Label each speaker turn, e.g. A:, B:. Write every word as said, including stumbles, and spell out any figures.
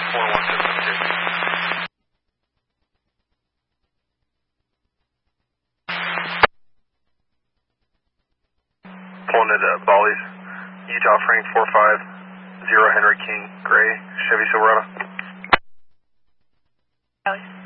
A: four one seven two. Pulling into Bollies, Utah Frank four five zero Henry King, Gray, Chevy Silverado.
B: Bollies.